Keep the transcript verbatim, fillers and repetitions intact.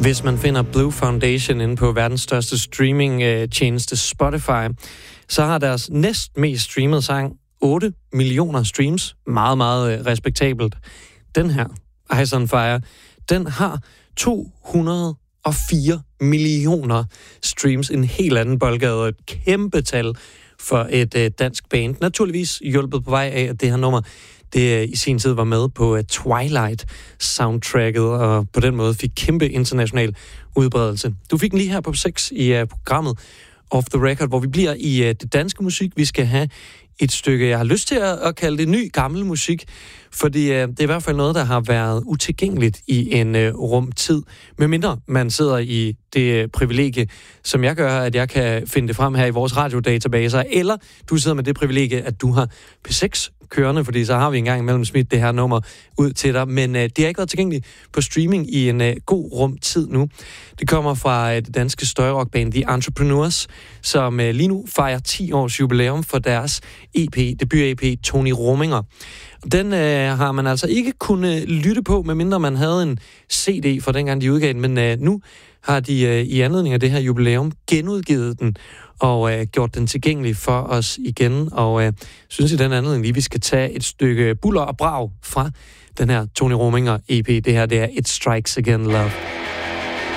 Hvis man finder Blue Foundation inde på verdens største streaming-tjeneste Spotify, så har deres næst mest streamede sang otte millioner streams. Meget, meget respektabelt. Den her, Ice on Fire, den har to hundrede og fire millioner streams. En helt anden boldgade og et kæmpe tal for et øh, dansk band. Naturligvis hjulpet på vej af, at det her nummer det øh, i sin tid var med på uh, Twilight-soundtracket, og på den måde fik kæmpe international udbredelse. Du fik den lige her på seks i uh, programmet Off the Record, hvor vi bliver i uh, det danske musik. Vi skal have et stykke, jeg har lyst til at, at kalde det ny, gammel musik, fordi øh, det er i hvert fald noget, der har været utilgængeligt i en øh, rumtid, medmindre man sidder i det øh, privilegie, som jeg gør, at jeg kan finde det frem her i vores radiodatabaser, eller du sidder med det privilegie, at du har P seks kørende, fordi så har vi engang imellem smidt det her nummer ud til dig, men øh, det har ikke været tilgængeligt på streaming i en øh, god rumtid nu. Det kommer fra øh, det danske støjrockband The Entrepreneurs, som øh, lige nu fejrer ti års jubilæum for deres E P, debut-E P Tony Rominger. Den øh, har man altså ikke kunnet lytte på, medmindre man havde en C D fra dengang de udgav den, men øh, nu har de øh, i anledning af det her jubilæum genudgivet den og øh, gjort den tilgængelig for os igen, og øh, synes i den anledning lige, vi skal tage et stykke buller og brag fra den her Tony Rominger E P. Det her, det er It Strikes Again Love.